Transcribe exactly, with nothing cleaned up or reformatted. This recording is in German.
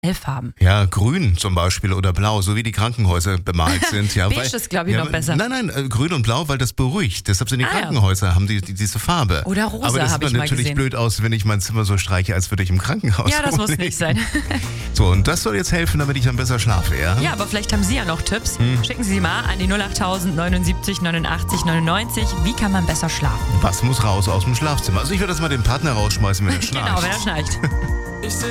Hellfarben. Ja, grün zum Beispiel oder blau, so wie die Krankenhäuser bemalt sind. Ja, Beige weil, ist, glaube ich, ja, noch besser. Nein, nein, äh, grün und blau, weil das beruhigt. Deshalb sind die Ah, ja. Krankenhäuser, haben die, die diese Farbe. Oder rosa, Aber das habe sieht ich mal natürlich gesehen. blöd aus, wenn ich mein Zimmer so streiche, als würde ich im Krankenhaus Ja, das muss wohnen. nicht sein. So, und das soll jetzt helfen, damit ich dann besser schlafe, ja? Ja, aber vielleicht haben Sie ja noch Tipps. Hm. Schicken Sie sie mal an die null acht tausend neunundsiebzig neunundachtzig neunundneunzig. Wie kann man besser schlafen? Was muss raus aus dem Schlafzimmer? Also ich würde das mal den Partner rausschmeißen, wenn er schnarcht. Genau, wenn er schnarcht. Ich seh